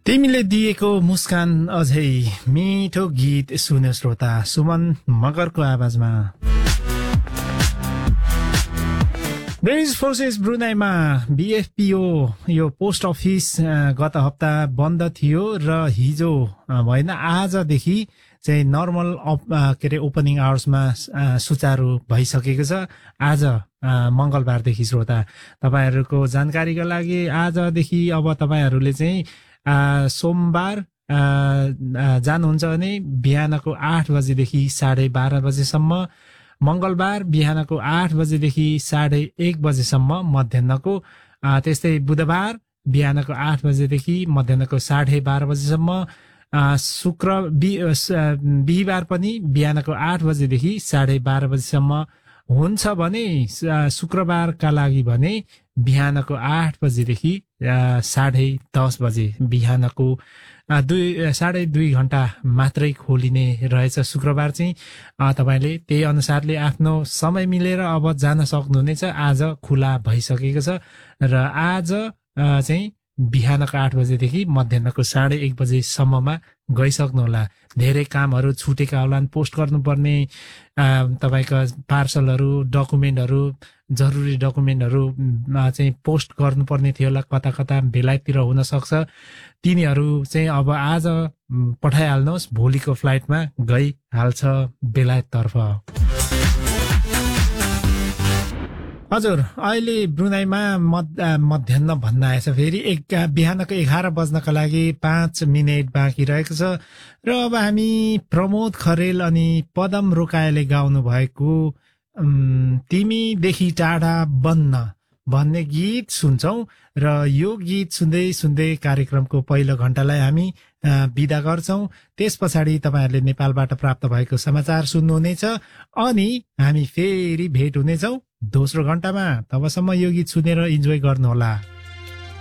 तिमीले दिएको मुस्कान अझै मिठो गीत सुन्यो श्रोता सुमन मगरको आवाजमा। ब्रिटिश फोर्सेस ब्रुनाईमा बीएफपीओ यो पोस्ट अफिस गत हप्ता बन्द थियो र हिजो होइन आजदेखि चाहिँ नर्मल ओपनिङ आवर्समा सुचारू भइसकेको छ। आज मंगलबारदेखि श्रोता तपाईहरुको जानकारीका लागि आजदेखि अब तपाईहरुले चाहिँ सोमबार जानुहुन्छ भने बिहानको 8 बजेदेखि 12:30 बजेसम्म, मंगलबार बिहानको 8 बजेदेखि 1:30 बजेसम्म मध्याहको, त्यस्तै बुधबार बिहानको 8 बजेदेखि मध्याहको 12:30 बजेसम्म, बिहिबार पनि बिहानको 8 बजेदेखि 12:30 बजेसम्म हुन्छ भने शुक्रबारका लागि भने बिहानको 8 बजेदेखि 10:30 बजे बिहानको 2.5 घण्टा मात्रै खोलिने रहेछ शुक्रबार चाहिँ। तपाईले त्यही अनुसारले आफ्नो समय मिलेर अब जान सक्नुहुनेछ। आज खुला भइसकेको छ र आज चाहिँ बिहानको 8 बजेदेखि मध्याहको 1:30 बजेसम्ममा गइसक्नुहोला। धेरै कामहरू छुटेका होलान्, पोस्ट गर्नुपर्ने तपाईका पार्सलहरू, डकुमेन्टहरू, जरुरी डकुमेन्टहरू चाहिँ पोस्ट गर्नुपर्ने थियो होला, कता कता बेलायततिर हुन सक्छ। तिनीहरू चाहिँ अब आज पठाइहाल्नुहोस्, भोलिको फ्लाइटमा गइहाल्छ बेलायततर्फ। हजुर, अहिले ब्रुनाईमा मध्याह्न भन्न आएछ। फेरि बिहानको 11 बज्नका लागि 5 मिनेट बाँकी रहेको छ र अब हामी प्रमोद खरेल अनि पदम रोकायले गाउनु भएको तिमीदेखि टाढा बन्न भन्ने गीत सुन्छौं र यो गीत सुन्दै सुन्दै कार्यक्रमको पहिलो घण्टालाई हामी बिदा गर्छौं। त्यस पछाडि तपाईहरुले नेपालबाट प्राप्त भएको समाचार सुन्नुहुनेछ अनि हामी फेरि भेट हुनेछौं दोस्रो घण्टामा। तबसम्म यो गीत सुनेर इन्जोय गर्नुहोला।